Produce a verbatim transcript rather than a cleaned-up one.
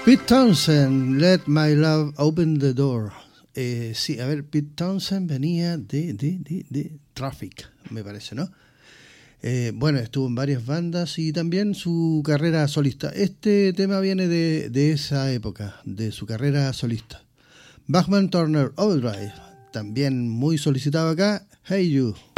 Pete Townshend, Let My Love Open the Door. Eh, sí, a ver, Pete Townshend venía de, de, de, de Traffic, me parece, ¿no? Eh, bueno, estuvo en varias bandas y también su carrera solista. Este tema viene de, de esa época, de su carrera solista. Bachman Turner Overdrive, también muy solicitado acá. Hey You.